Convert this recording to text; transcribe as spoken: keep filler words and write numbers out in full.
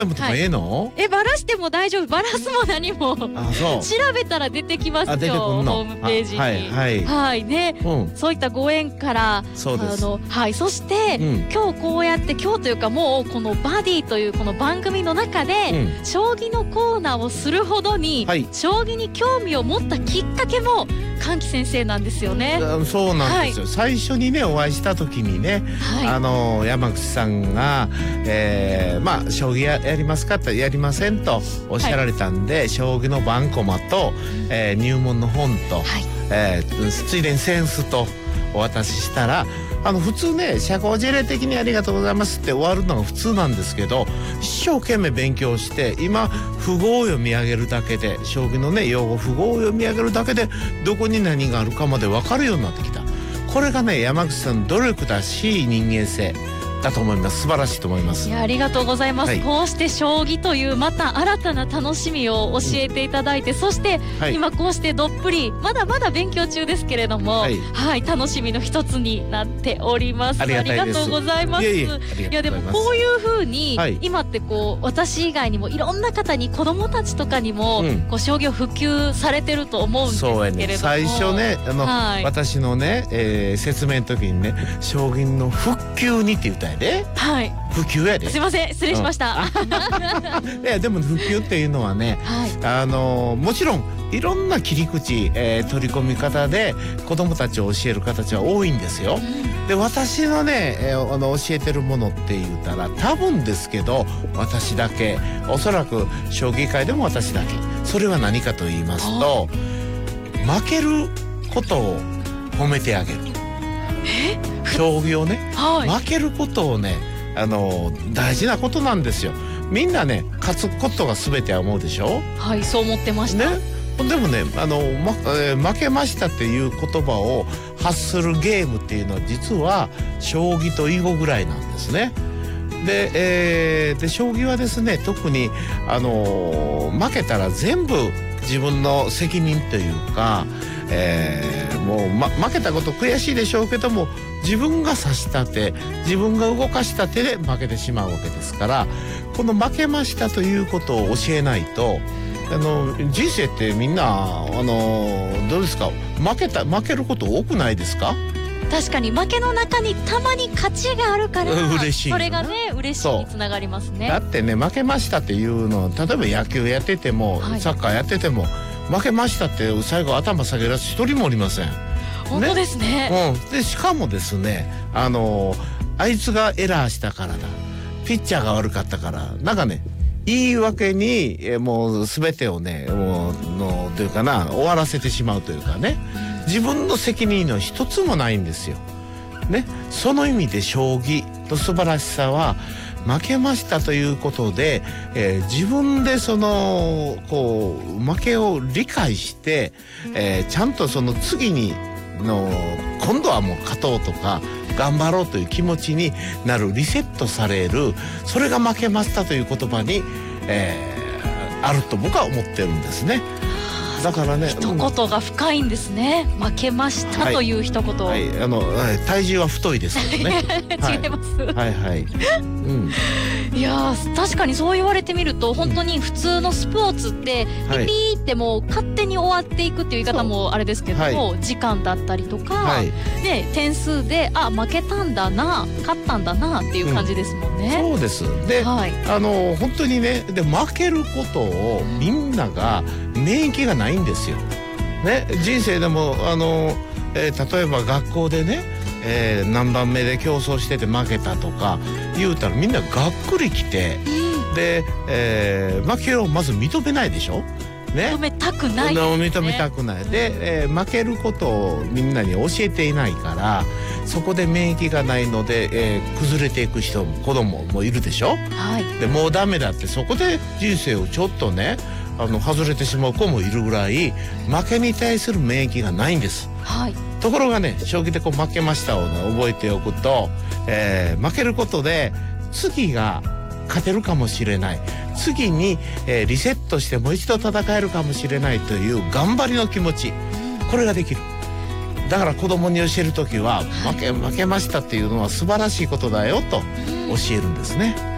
とかええの？ え、バラしても大丈夫。バラすも何も。 あ、そう。 調べたら出てきますよ。 あ、出てくんの。 ホームページに。 はいはいはいね、うん。そういったご縁から、 そうです。 あのはい。そして、うん、今日こうやって今日というかもうこのバディというこの番組の中で、うん、将棋のコーナーをするほどに、はい、将棋に興味を持ったきっかけも神木先生なんですよね。 そうなんですよ。はい、最初にねお会いした時にね、はい、あの山口さんが、えー、まあ将棋 や, やりますかってやりませんとおっしゃられたんで、はい、将棋の盤駒と、えー、入門の本と、はい、えー、ついでに扇子とお渡ししたら、あの普通ね社交辞令的にありがとうございますって終わるのが普通なんですけど、一生懸命勉強して今符号を読み上げるだけで、将棋のね用語符号を読み上げるだけでどこに何があるかまで分かるようになってきた。これがね山口さんの努力だし人間性だと思います。素晴らしいと思います。 いや、ありがとうございます。はい、こうして将棋というまた新たな楽しみを教えていただいて、うん、そして、はい、今こうしてどっぷりまだまだ勉強中ですけれども、はい、はい、楽しみの一つになっております。ありがとうございます。いえいえ、いやでもこういう風に、はい、今ってこう私以外にもいろんな方に子供たちとかにも、うん、こう将棋を普及されてると思うんですけれども、そうやね、 最初ねあの、はい、私のね、えー、説明の時にね将棋の復旧にって言ったんやで。 はい。 普及やで。 すいません、失礼しました。 うん、いやでも普及っていうのはね、はい、あのもちろんいろんな切り口、えー、取り込み方で子どもたちを教える形は多いんですよ。うん、で私のね、えー、あの教えてるものって言ったら多分ですけど私だけ、おそらく将棋界でも私だけ。それは何かと言いますと、負けることを褒めてあげる。 え将棋をね、 はい、 負けることをね、あの大事なことなんですよ。みんなね勝つことが全ては思うでしょ。 はい、そう思ってました。 ね、でもねあの、まえー、負けましたっていう言葉を発するゲームっていうのは実は将棋と囲碁ぐらいなんですね。で、えー、で将棋はですね特にあの負けたら全部自分の責任というか、えー、もう、ま、負けたこと悔しいでしょうけども自分が指した手、自分が動かした手で負けてしまうわけですから、この負けましたということを教えないと、あの人生ってみんなあのどうですか、負けた負けること多くないですか？ 確かに負けの中にたまに勝ちがあるから嬉しい、 それがね嬉しいにつながりますね。 だってね負けましたっていうの、例えば野球やってても、はい、サッカーやってても負けましたって最後頭下げるやつ一人もおりません。 本当ですね。 ね、うん、でしかもですねあのあいつがエラーしたからだ、ピッチャーが悪かったから、なんかね言い訳にえもう全てをねもうのというかな終わらせてしまうというかね、自分の責任の一つもないんですよ。ね、その意味で将棋の素晴らしさは負けましたということで、えー、自分でそのこう負けを理解して、えー、ちゃんとその次にの今度はもう勝とうとか頑張ろうという気持ちになる、リセットされる、それが負けましたという言葉に、えー、あると僕は思ってるんですね。だからね、 一言が深いんですね。負けましたという一言。 はい、はい、あの体重は太いですけどね。 違います。 はいはいはい。うん。 いや確かにそう言われてみると本当に普通のスポーツってピピーってもう勝手に終わっていくっていう言い方もあれですけども、はい、時間だったりとか、はい、で点数であ負けたんだな勝ったんだなっていう感じですもんね。 うん、そうです。で、はい、あの本当にねで負けることをみんなが免疫がないんですよ。ね、人生でもあの、えー、例えば学校でね、えー、何番目で競争してて負けたとか言うたらみんながっくりきて、うん、で、えー、負けをまず認めないでしょ。ね、 認めたくないですね。 認めたくない。で、えー、負けることをみんなに教えていないからそこで免疫がないので、えー、崩れていく人も子供もいるでしょ。 はい、 でもうダメだってそこで人生をちょっとねあの外れてしまう子もいるぐらい負けに対する免疫がないんです。 はい、 ところがね将棋でこう負けましたを、ね、覚えておくと、えー、負けることで次が勝てるかもしれない、次に、えー、リセットしてもう一度戦えるかもしれないという頑張りの気持ち、これができる。だから子供に教えるときは負け負けましたっていうのは素晴らしいことだよと教えるんですね。